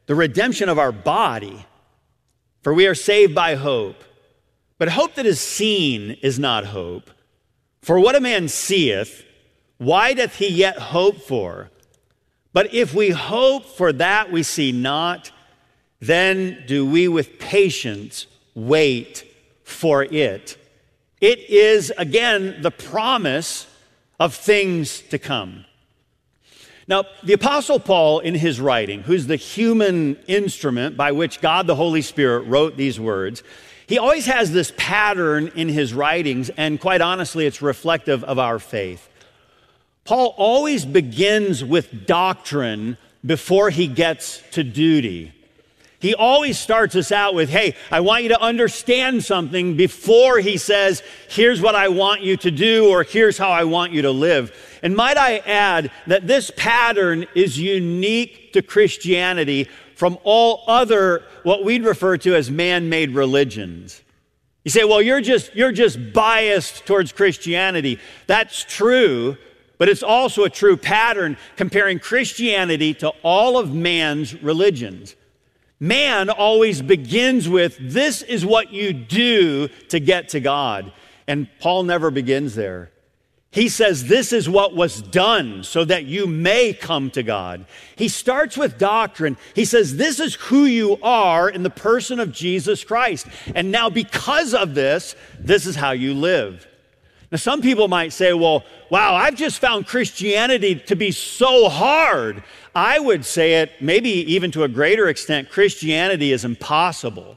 the redemption of our body. For we are saved by hope. But hope that is seen is not hope. For what a man seeth, why doth he yet hope for? But if we hope for that we see not, then do we with patience wait for it. It is, again, the promise of things to come. Now, the Apostle Paul, in his writing, who's the human instrument by which God the Holy Spirit wrote these words, he always has this pattern in his writings, and quite honestly, it's reflective of our faith. Paul always begins with doctrine before he gets to duty. He always starts us out with, hey, I want you to understand something before he says, here's what I want you to do, or here's how I want you to live. And might I add that this pattern is unique to Christianity from all other, what we'd refer to as man-made religions. You say, well, you're just biased towards Christianity. That's true, but it's also a true pattern comparing Christianity to all of man's religions. Man always begins with, this is what you do to get to God. And Paul never begins there. He says, this is what was done so that you may come to God. He starts with doctrine. He says, this is who you are in the person of Jesus Christ. And now because of this, this is how you live. Now, some people might say, well, wow, I've just found Christianity to be so hard. I would say it, maybe even to a greater extent, Christianity is impossible.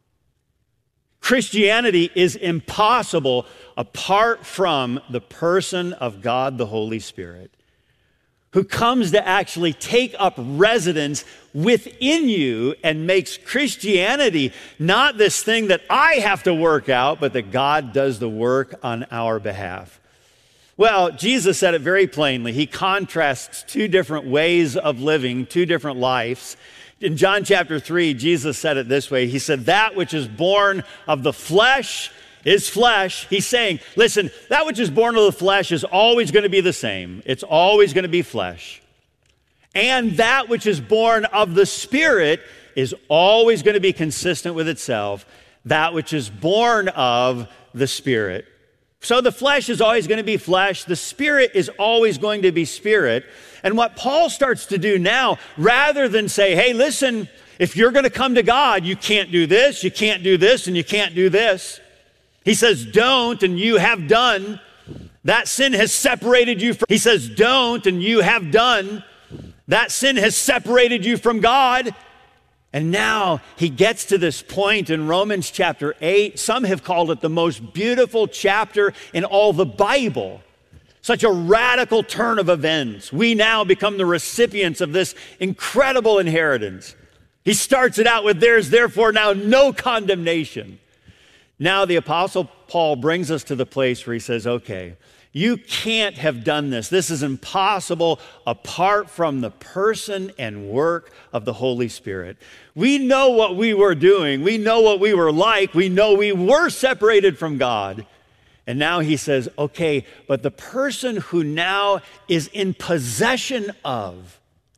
Christianity is impossible apart from the person of God the Holy Spirit, who comes to actually take up residence within you and makes Christianity not this thing that I have to work out, but that God does the work on our behalf. Well, Jesus said it very plainly. He contrasts two different ways of living, two different lives. In John chapter 3, Jesus said it this way. He said, that which is born of the flesh is flesh. He's saying, listen, that which is born of the flesh is always going to be the same. It's always going to be flesh. And that which is born of the Spirit is always going to be consistent with itself, that which is born of the Spirit. So the flesh is always going to be flesh. The Spirit is always going to be spirit. And what Paul starts to do now, rather than say, hey, listen, if you're going to come to God, you can't do this, you can't do this, and you can't do this. He says, don't, and you have done. That sin has separated you from. He says, don't, and you have done. That sin has separated you from God. And now he gets to this point in Romans chapter 8. Some have called it the most beautiful chapter in all the Bible. Such a radical turn of events. We now become the recipients of this incredible inheritance. He starts it out with, there is therefore now no condemnation. Now the Apostle Paul brings us to the place where he says, okay, you can't have done this. This is impossible apart from the person and work of the Holy Spirit. We know what we were doing. We know what we were like. We know we were separated from God. And now he says, okay, but the person who now is in possession of,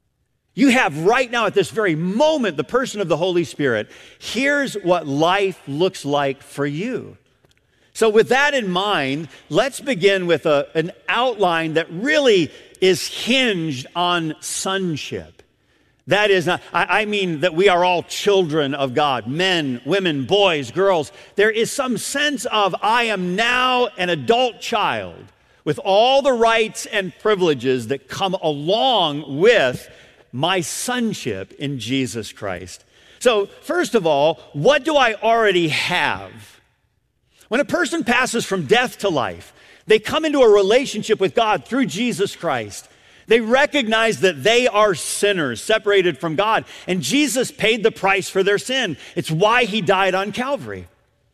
you have right now at this very moment, the person of the Holy Spirit. Here's what life looks like for you. So with that in mind, let's begin with an outline that really is hinged on sonship. That is not, I mean that we are all children of God, men, women, boys, girls. There is some sense of, I am now an adult child with all the rights and privileges that come along with my sonship in Jesus Christ. So first of all, what do I already have? When a person passes from death to life, they come into a relationship with God through Jesus Christ. They recognize that they are sinners separated from God, and Jesus paid the price for their sin. It's why he died on Calvary.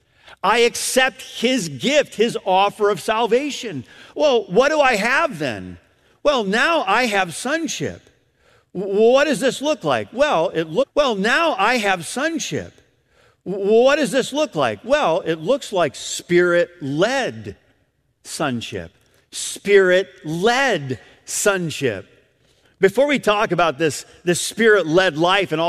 I accept his gift, his offer of salvation. Well, what do I have then? Well, now I have sonship. What does this look like? Well, now I have sonship. What does this look like? Well, it looks like Spirit-led sonship. Spirit-led sonship. Before we talk about this Spirit-led life and all